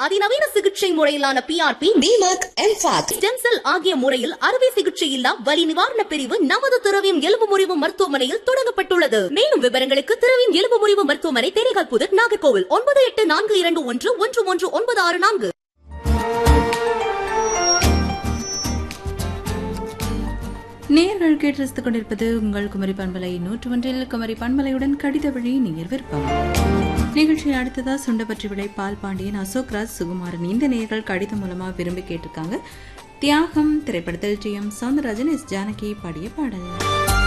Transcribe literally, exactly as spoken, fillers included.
அதிநவீன சிகிச்சை முறையிலான B R B, டிமாக், mHawk, stem cell ஆகிய முறையில் அறுவை சிகிச்சை இல்லா வலி நிவாரண பிரிவு நமது திரவியம் எலும்பு முறிவு மருத்துவமனையில் தொடங்கப்பட்டுள்ளது. மேலும் விவரங்களுக்கு திரவியம் எலும்பு முறிவு மருத்துவமனை, தேனிகால் புதர், நாகர்கோவில் ஒன்பது எட்டு நான்கு இரண்டு ஒன்று ஒன்று ஒன்று ஒன்பது ஆறு நான்கு. நேயர்கள் கேட்டு ரசித்துக் கொண்டிருப்பது உங்கள் குமரி பண்பலை நூற்று ஒன்றில் குமரி பண்பலையுடன் கடித வழி நேயர் விருப்பம் நிகழ்ச்சியில். அடுத்ததா சுண்டபற்றி விளை பால் பாண்டியன், அசோக் ராஜ், சுகுமாரன் இந்த நேயர்கள் கடிதம் மூலமா விரும்பி கேட்டிருக்காங்க. தியாகம் திரைப்படத்தில் D M Soundararajan, S Janaki பாடிய பாடல்.